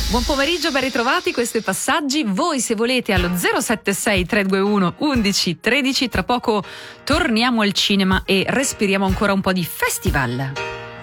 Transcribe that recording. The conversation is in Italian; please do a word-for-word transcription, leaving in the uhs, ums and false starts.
Buon pomeriggio, ben ritrovati, questo è Passaggi. Voi se volete allo zero sette sei tre due uno undici tredici. Tra poco torniamo al cinema e respiriamo ancora un po' di festival.